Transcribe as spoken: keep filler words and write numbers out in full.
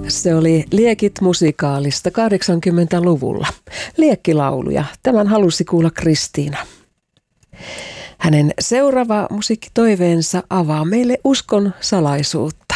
Se oli Liekit musikaalista kahdeksankymmentäluvulla. Liekkilauluja. Tämän halusi kuulla Kristiina. Hänen seuraava musiikkitoiveensa avaa meille uskon salaisuutta.